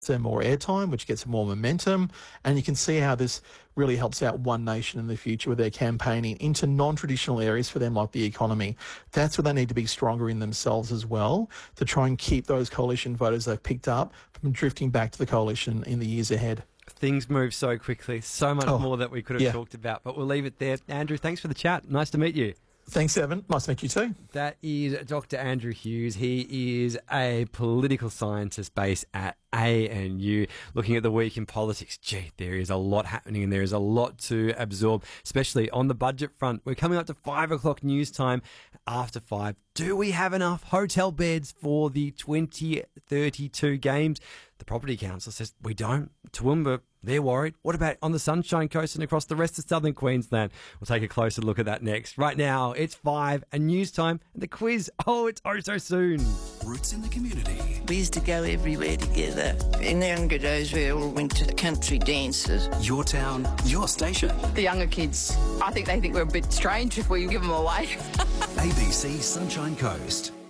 them more airtime, which gets more momentum. And you can see how this really helps out One Nation in the future with their campaigning into non-traditional areas for them, like the economy. That's where they need to be stronger in themselves as well, to try and keep those coalition voters they've picked up from drifting back to the coalition in the years ahead. Things move so quickly. So much more that we could have talked about, but we'll leave it there. Andrew, thanks for the chat. Nice to meet you. Thanks, Evan. Nice to meet you too. That is Dr. Andrew Hughes. He is a political scientist based at ANU, looking at the week in politics. Gee, there is a lot happening and there is a lot to absorb, especially on the budget front. We're coming up to 5 o'clock news time. After 5, do we have enough hotel beds for the 2032 games? The Property Council says we don't. Toowoomba, they're worried. What about on the Sunshine Coast and across the rest of southern Queensland? We'll take a closer look at that next. Right now, it's 5 and news time and the quiz. Oh, it's so soon. Roots in the community. We used to go everywhere together. In the younger days, we all went to country dances. Your town, your station. The younger kids, I think they think we're a bit strange if we give them away. ABC Sunshine Coast.